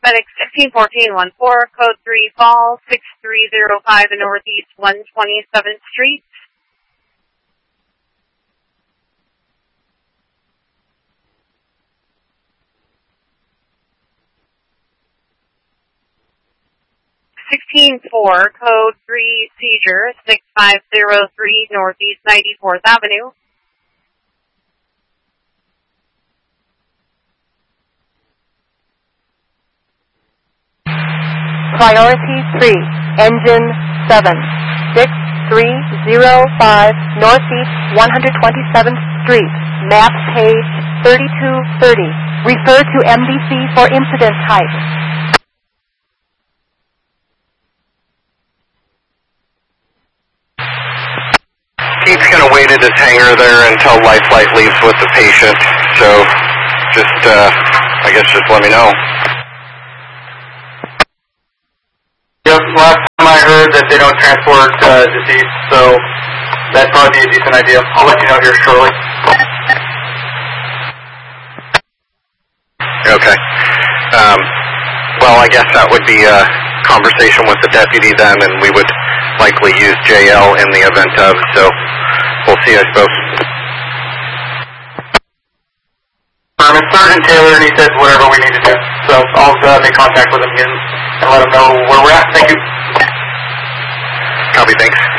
FedEx 151414, code 3, fall 6305 in Northeast 127th Street. Code 3, seizure 6503 Northeast 94th Avenue. Priority 3, engine 7, 6305 Northeast 127th Street, map page 3230. Refer to MDC for incident type. Pete's going to wait at his hangar there until life flight leaves with the patient, so just, I guess just let me know. Yep, last time I heard that they don't transport deceased, so that'd probably be a decent idea. I'll let you know here shortly. Okay. Well, I guess that would be a conversation with the deputy then, and we would likely use JL in the event of, so we'll see, I suppose. It's Sergeant Taylor, and he said whatever we need to do, so I'll make contact with him again and let him know where we're at. Thank you. Copy, thanks.